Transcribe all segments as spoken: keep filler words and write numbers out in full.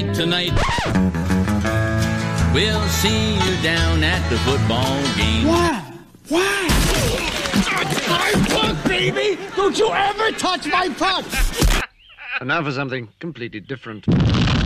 Tonight, we'll see you down at the football game. Why? Why? My puck, baby! Don't you ever touch my puck! And now for something completely different. You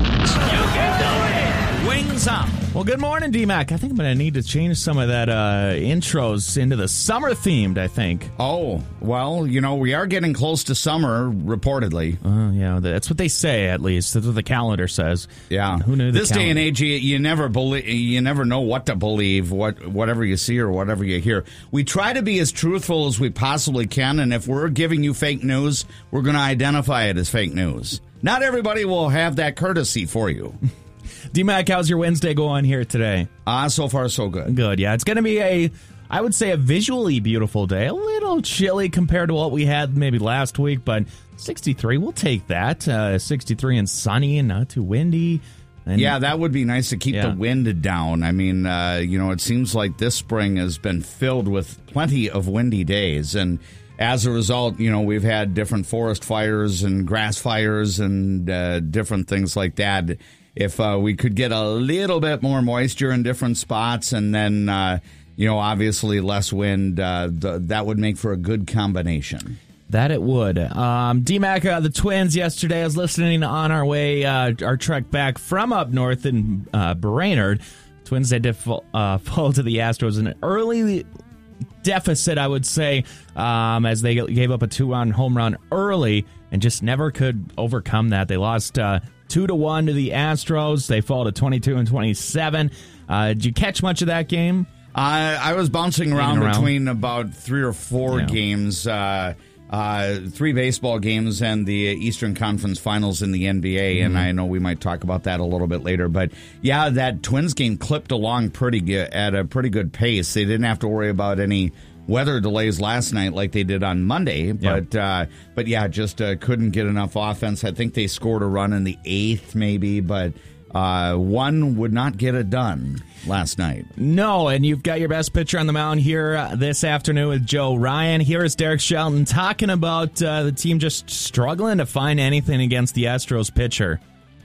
can do it! Wings up. Well, good morning, D-Mac. I think I'm going to need to change some of that uh, intros into the summer-themed, I think. Oh, well, you know, we are getting close to summer, reportedly. Oh, uh, yeah, that's what they say, at least. That's what the calendar says. Yeah. Who knew the This calendar? day and age, you, you never believe, you never know what to believe, what whatever you see or whatever you hear. We try to be as truthful as we possibly can, and if we're giving you fake news, we're going to identify it as fake news. Not everybody will have that courtesy for you. D-Mac, how's your Wednesday going here today? Ah, uh, so far so good. Good, yeah. It's going to be a, I would say, a visually beautiful day. A little chilly compared to what we had maybe last week, but sixty-three, we'll take that. Uh, sixty-three and sunny and not too windy. And yeah, that would be nice to keep yeah. the wind down. I mean, uh, you know, it seems like this spring has been filled with plenty of windy days, and as a result, you know, we've had different forest fires and grass fires and uh, different things like that. If uh, we could get a little bit more moisture in different spots and then, uh, you know, obviously less wind, uh, the, that would make for a good combination. That it would. Um, D-Mac, uh, the Twins yesterday, I was listening on our way, uh, our trek back from up north in uh, Brainerd. Twins, they did fall, uh, fall to the Astros in an early deficit, I would say, um, as they gave up a two-run home run early and just never could overcome that. They lost uh, two to one to the Astros. They fall to twenty-two and twenty-seven. Uh, did you catch much of that game? Uh, I was bouncing around, around between about three or four yeah. games, uh, uh, three baseball games and the Eastern Conference Finals in the N B A, mm-hmm. and I know we might talk about that a little bit later. But, yeah, that Twins game clipped along pretty good, at a pretty good pace. They didn't have to worry about any weather delays last night like they did on Monday, but yeah, uh, but yeah just uh, couldn't get enough offense. I think they scored a run in the eighth maybe, but uh, one would not get it done last night. No, and you've got your best pitcher on the mound here uh, this afternoon with Joe Ryan. Here is Derek Shelton talking about uh, the team just struggling to find anything against the Astros pitcher.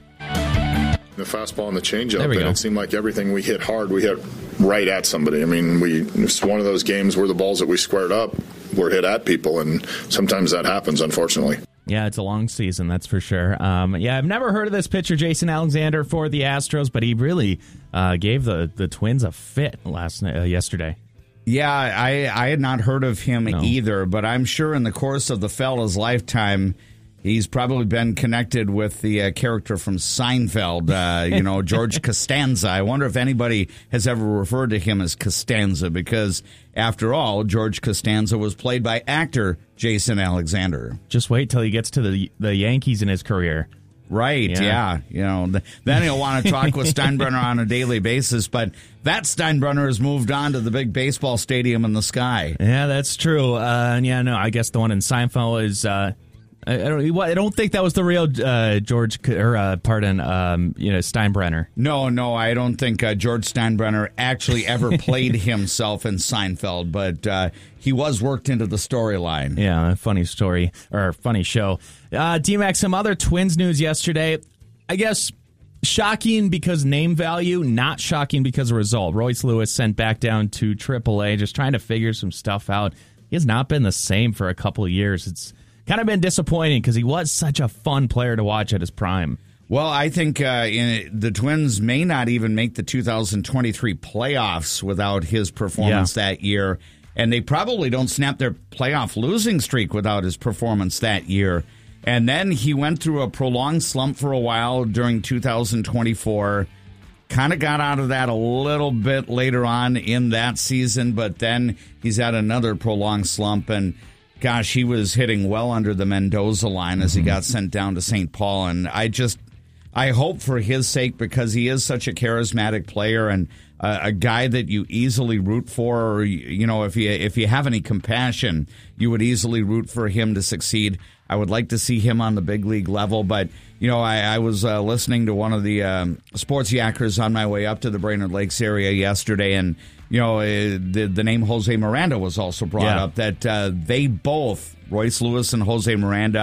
The fastball and the changeup, and go. it seemed like everything we hit hard, we hit right at somebody. I mean, we it's one of those games where the balls that we squared up were hit at people, and sometimes that happens, unfortunately. Yeah, it's a long season, that's for sure. Um, yeah, I've never heard of this pitcher, Jason Alexander, for the Astros, but he really uh, gave the, the Twins a fit last uh, yesterday. Yeah, I, I had not heard of him no. either, but I'm sure in the course of the fella's lifetime, he's probably been connected with the uh, character from Seinfeld, uh, you know, George Costanza. I wonder if anybody has ever referred to him as Costanza, because, after all, George Costanza was played by actor Jason Alexander. Just wait till he gets to the the Yankees in his career. Right, yeah. yeah. You know, th- then he'll want to talk with Steinbrenner on a daily basis, but that Steinbrenner has moved on to the big baseball stadium in the sky. Yeah, that's true. Uh, and yeah, no, I guess the one in Seinfeld is... Uh, I don't. I don't think that was the real uh, George, or uh, pardon, um, you know, Steinbrenner. No, no, I don't think uh, George Steinbrenner actually ever played himself in Seinfeld, but uh, he was worked into the storyline. Yeah, funny story or funny show. Uh, D-Mac, some other Twins news yesterday. I guess shocking because name value, not shocking because of result. Royce Lewis sent back down to triple A, just trying to figure some stuff out. He has not been the same for a couple of years. It's kind of been disappointing because he was such a fun player to watch at his prime. Well, I think uh, in, the Twins may not even make the two thousand twenty-three playoffs without his performance yeah. that year, and they probably don't snap their playoff losing streak without his performance that year. And then he went through a prolonged slump for a while during two thousand twenty-four, kind of got out of that a little bit later on in that season, but then he's had another prolonged slump, and gosh, he was hitting well under the Mendoza line as he got sent down to Saint Paul. And I just, I hope for his sake, because he is such a charismatic player and uh, a guy that you easily root for. Or, you know, if you if you have any compassion, you would easily root for him to succeed. I would like to see him on the big league level. But, you know, I, I was uh, listening to one of the um, sports yackers on my way up to the Brainerd Lakes area yesterday, and you know, uh, the, the name Jose Miranda was also brought yeah. up, that uh, they both, Royce Lewis and Jose Miranda,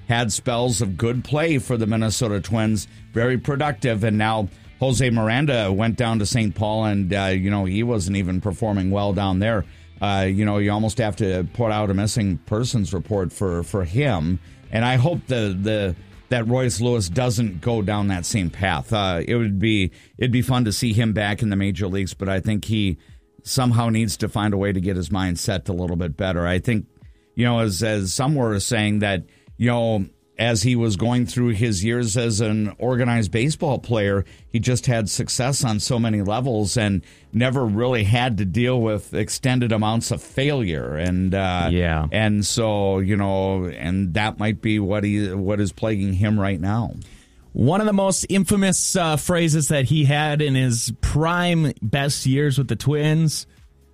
had spells of good play for the Minnesota Twins, very productive, and now Jose Miranda went down to Saint Paul, and, uh, you know, he wasn't even performing well down there. Uh, you know, you almost have to put out a missing persons report for, for him, and I hope the the that Royce Lewis doesn't go down that same path. Uh, it would be it'd be fun to see him back in the major leagues, but I think he somehow needs to find a way to get his mind set a little bit better. I think, you know, as as some were saying that, you know, as he was going through his years as an organized baseball player, he just had success on so many levels and never really had to deal with extended amounts of failure. And uh, yeah, and so, you know, and that might be what he what is plaguing him right now. One of the most infamous uh, phrases that he had in his prime best years with the Twins,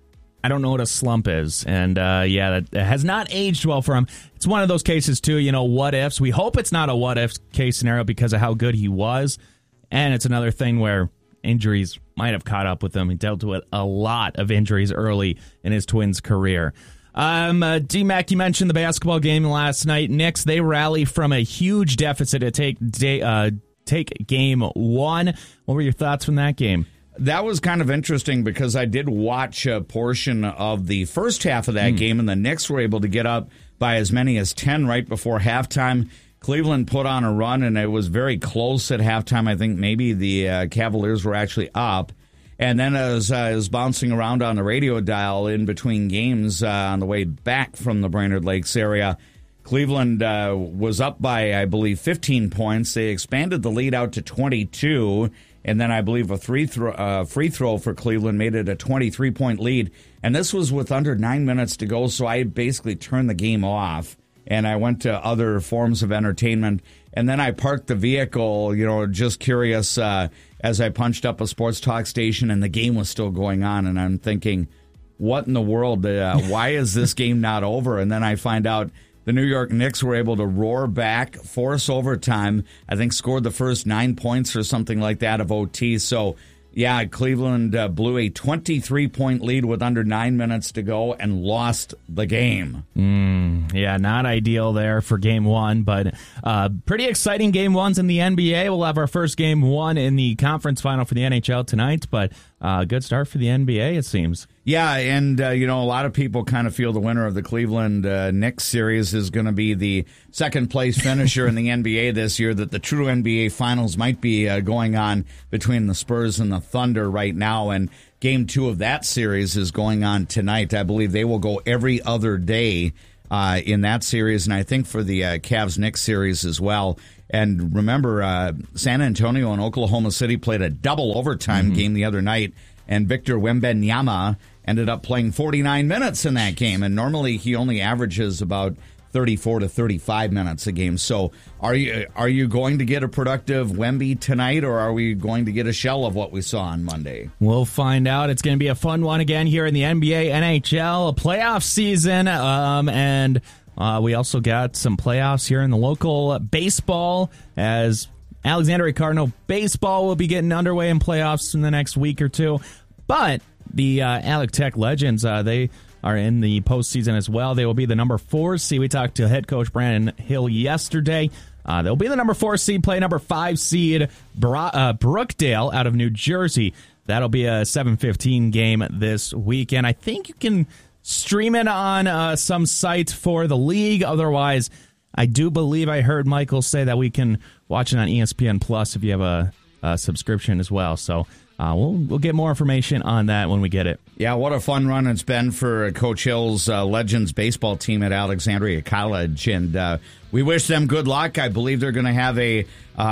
I don't know what a slump is. And, uh, yeah, that has not aged well for him. It's one of those cases, too, you know, what ifs. We hope it's not a what if case scenario because of how good he was. And it's another thing where injuries might have caught up with him. He dealt with a lot of injuries early in his Twins career. Um, uh, D-Mac, you mentioned the basketball game last night. Knicks, they rally from a huge deficit to take, day, uh, take game one. What were your thoughts from that game? That was kind of interesting because I did watch a portion of the first half of that mm. game, and the Knicks were able to get up by as many as ten right before halftime. Cleveland put on a run, and it was very close at halftime. I think maybe the uh, Cavaliers were actually up. And then as uh, I was bouncing around on the radio dial in between games uh, on the way back from the Brainerd Lakes area, Cleveland uh, was up by, I believe, fifteen points. They expanded the lead out to twenty-two. And then I believe a free throw, uh, free throw for Cleveland made it a twenty-three point lead. And this was with under nine minutes to go, so I basically turned the game off. And I went to other forms of entertainment. And then I parked the vehicle, you know, just curious, uh, as I punched up a sports talk station, and the game was still going on. And I'm thinking, what in the world? Uh, why is this game not over? And then I find out the New York Knicks were able to roar back, force overtime, I think scored the first nine points or something like that of O T. So, yeah, Cleveland uh, blew a twenty-three point lead with under nine minutes to go and lost the game. Mm, yeah, not ideal there for game one, but uh, pretty exciting game ones in the N B A. We'll have our first game one in the conference final for the N H L tonight, but uh, good start for the N B A, it seems. Yeah, and, uh, you know, a lot of people kind of feel the winner of the Cleveland uh, Knicks series is going to be the second-place finisher in the N B A this year, that the true N B A Finals might be uh, going on between the Spurs and the Thunder right now, and game two of that series is going on tonight. I believe they will go every other day uh, in that series, and I think for the uh, Cavs-Knicks series as well. And remember, uh, San Antonio and Oklahoma City played a double overtime mm-hmm. game the other night, and Victor Wembanyama ended up playing forty-nine minutes in that game, and normally he only averages about thirty-four to thirty-five minutes a game. So are you are you going to get a productive Wemby tonight, or are we going to get a shell of what we saw on Monday? We'll find out. It's going to be a fun one again here in the N B A, N H L, a playoff season, um, and uh, we also got some playoffs here in the local baseball as Alexandria Cardinal baseball will be getting underway in playoffs in the next week or two. But the uh, Alec Tech Legends, uh, they are in the postseason as well. They will be the number four seed. We talked to head coach Brandon Hill yesterday. Uh, they'll be the number four seed, play number five seed Bro- uh, Brookdale out of New Jersey. That'll be a seven fifteen game this weekend. I think you can stream it on uh, some site for the league. Otherwise, I do believe I heard Michael say that we can watch it on E S P N Plus if you have a, a subscription as well. So Uh, we'll we'll get more information on that when we get it. Yeah, what a fun run it's been for Coach Hill's uh, Legends baseball team at Alexandria College, and uh, we wish them good luck. I believe they're going to have a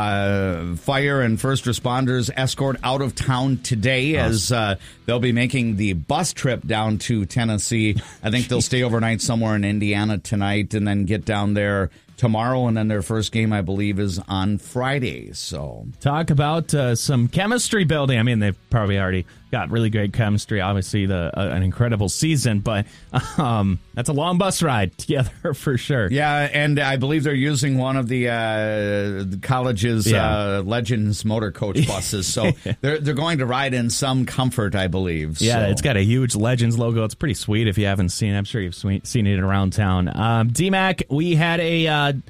uh, fire and first responders escort out of town today, oh. as uh, they'll be making the bus trip down to Tennessee. I think they'll stay overnight somewhere in Indiana tonight and then get down there tomorrow, and then their first game, I believe, is on Friday. So talk about uh, some chemistry building. I mean, they've probably already got really great chemistry. Obviously, the uh, an incredible season, but um, that's a long bus ride together for sure. Yeah, and I believe they're using one of the, uh, the college's yeah. uh, Legends motor coach buses, so they're they're going to ride in some comfort, I believe. Yeah, so. It's got a huge Legends logo. It's pretty sweet if you haven't seen it. I'm sure you've seen it around town. Um, D-Mac, we had a uh,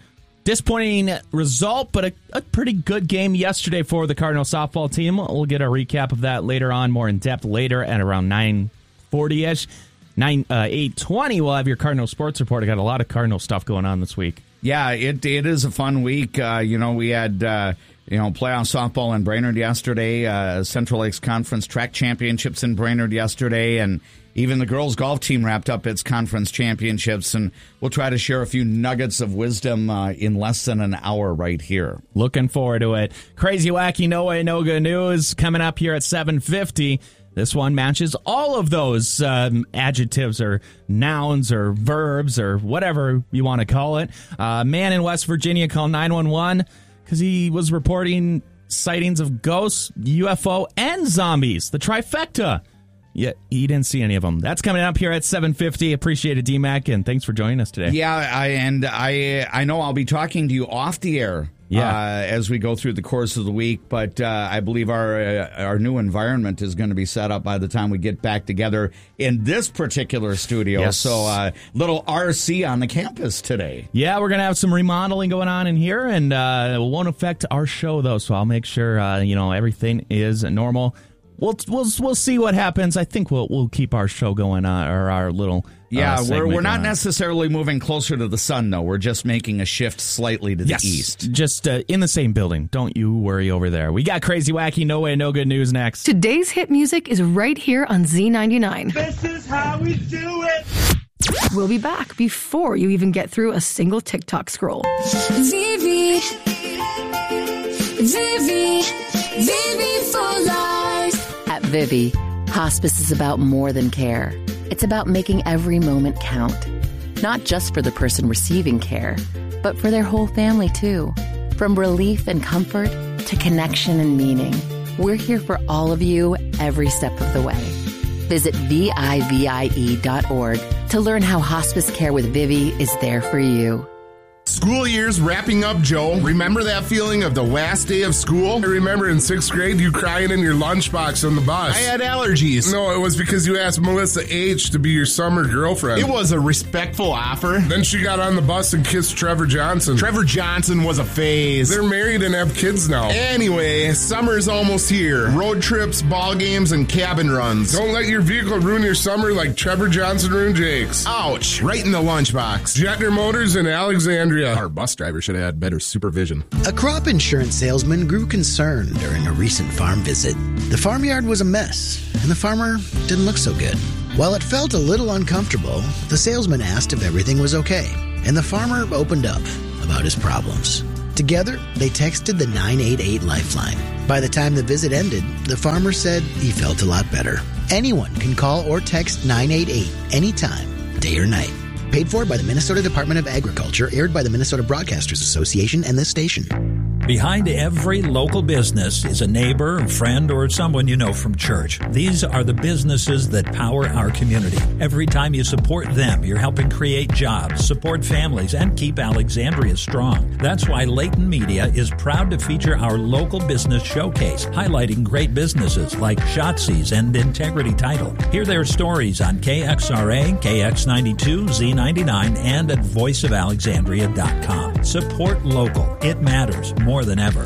Disappointing result, but a, a pretty good game yesterday for the Cardinal softball team. We'll get a recap of that later on, more in depth later at around nine forty-ish. nine, uh, eight twenty, we'll have your Cardinal Sports Report. I got a lot of Cardinal stuff going on this week. Yeah, it it is a fun week. Uh, you know, we had, uh, you know, playoff softball in Brainerd yesterday, uh, Central Lakes Conference track championships in Brainerd yesterday, and even the girls' golf team wrapped up its conference championships, and we'll try to share a few nuggets of wisdom uh, in less than an hour right here. Looking forward to it. Crazy, wacky, no way, no good news coming up here at seven fifty. This one matches all of those um, adjectives or nouns or verbs or whatever you want to call it. A uh, man in West Virginia called nine one one because he was reporting sightings of ghosts, U F O, and zombies. The trifecta. Yeah, he didn't see any of them. That's coming up here at seven fifty. Appreciate it, D-Mac, and thanks for joining us today. Yeah, I, and I I know I'll be talking to you off the air yeah. uh, as we go through the course of the week, but uh, I believe our uh, our new environment is going to be set up by the time we get back together in this particular studio. Yes. So uh, little R C on the campus today. Yeah, we're going to have some remodeling going on in here, and uh, it won't affect our show, though, so I'll make sure uh, you know everything is normal. We'll we'll we'll see what happens. I think we'll we'll keep our show going on, or our little yeah. Uh, we're we're not on. necessarily moving closer to the sun, though. We're just making a shift slightly to yes. the east, just uh, in the same building. Don't you worry over there. We got crazy, wacky, no way, no good news next. Today's hit music is right here on Z ninety-nine. This is how we do it. We'll be back before you even get through a single TikTok scroll. Vivi, Vivi, Vivi for life. At Vivi, hospice is about more than care. It's about making every moment count. Not just for the person receiving care, but for their whole family, too. From relief and comfort to connection and meaning, we're here for all of you every step of the way. Visit V I V I E dot org to learn how hospice care with Vivi is there for you. School year's wrapping up, Joe. Remember that feeling of the last day of school? I remember in sixth grade you crying in your lunchbox on the bus. I had allergies. No, it was because you asked Melissa H. to be your summer girlfriend. It was a respectful offer. Then she got on the bus and kissed Trevor Johnson. Trevor Johnson was a phase. They're married and have kids now. Anyway, summer's almost here. Road trips, ball games, and cabin runs. Don't let your vehicle ruin your summer like Trevor Johnson ruined Jake's. Ouch, right in the lunchbox. Jetner Motors in Alexandria. Our bus driver should have had better supervision. A crop insurance salesman grew concerned during a recent farm visit. The farmyard was a mess, and the farmer didn't look so good. While it felt a little uncomfortable, the salesman asked if everything was okay, and the farmer opened up about his problems. Together, they texted the nine eight eight Lifeline. By the time the visit ended, the farmer said he felt a lot better. Anyone can call or text nine eight eight anytime, day or night. Paid for by the Minnesota Department of Agriculture, aired by the Minnesota Broadcasters Association and this station. Behind every local business is a neighbor, a friend, or someone you know from church. These are the businesses that power our community. Every time you support them, you're helping create jobs, support families, and keep Alexandria strong. That's why Layton Media is proud to feature our local business showcase, highlighting great businesses like Shotzi's and Integrity Title. Hear their stories on K X R A, K X ninety-two, Z ninety-nine, and at voice of alexandria dot com. Support local. It matters more than ever.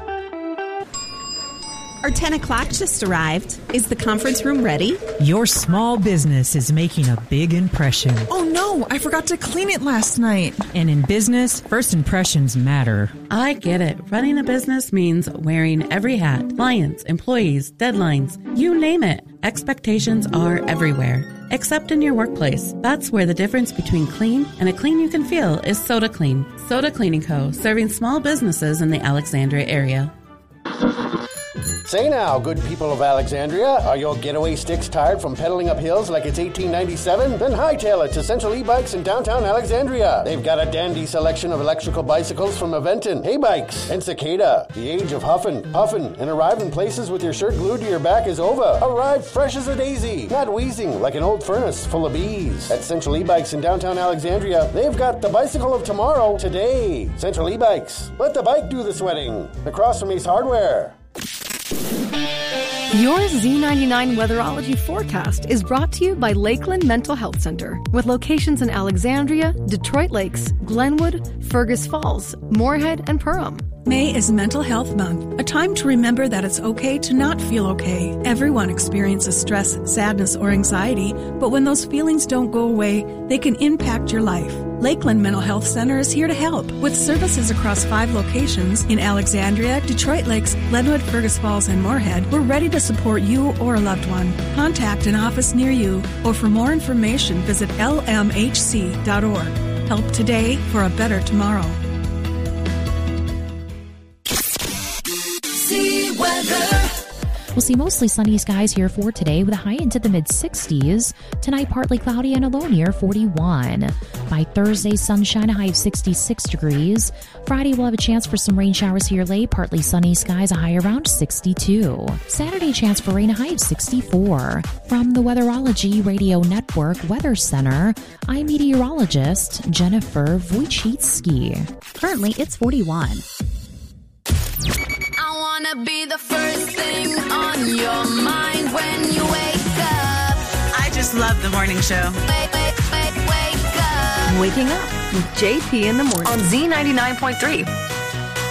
Our ten o'clock just arrived. Is the conference room ready? Your small business is making a big impression. Oh no, I forgot to clean it last night. And in business, first impressions matter. I get it. Running a business means wearing every hat. Clients, employees, deadlines, you name it. Expectations are everywhere. Except in your workplace. That's where the difference between clean and a clean you can feel is Soda Clean. Soda Cleaning Co., serving small businesses in the Alexandria area. Say now, good people of Alexandria, are your getaway sticks tired from pedaling up hills like it's eighteen ninety-seven? Then hightail it to Central E-Bikes in downtown Alexandria. They've got a dandy selection of electrical bicycles from Aventon, Hay-Bikes, and Cicada. The age of huffing, puffing, and arriving places with your shirt glued to your back is over. Arrive fresh as a daisy, not wheezing like an old furnace full of bees. At Central E-Bikes in downtown Alexandria, they've got the bicycle of tomorrow today. Central E-Bikes, let the bike do the sweating. Across from Ace Hardware. Your Z ninety-nine Weatherology forecast is brought to you by Lakeland Mental Health Center, with locations in Alexandria, Detroit Lakes, Glenwood, Fergus Falls, Moorhead, and Perham. May is Mental Health Month, a time to remember that it's okay to not feel okay. Everyone experiences stress, sadness, or anxiety, but when those feelings don't go away, they can impact your life. Lakeland Mental Health Center is here to help. With services across five locations in Alexandria, Detroit Lakes, Glenwood, Fergus Falls, and Moorhead, we're ready to support you or a loved one. Contact an office near you, or for more information, visit L M H C dot org. Help today for a better tomorrow. We'll see mostly sunny skies here for today with a high into the mid sixties. Tonight, partly cloudy and a low near forty-one. By Thursday, sunshine, a high of sixty-six degrees. Friday, we'll have a chance for some rain showers here late. Partly sunny skies, a high around sixty-two. Saturday, chance for rain, a high of sixty-four. From the Weatherology Radio Network Weather Center, I'm meteorologist Jennifer Wojcicki. Currently, it's forty-one. I wanna be the first thing on your mind when you wake up. I just love the morning show. Wake, wake, wake, wake up. Waking up with J P in the morning on Z ninety-nine point three.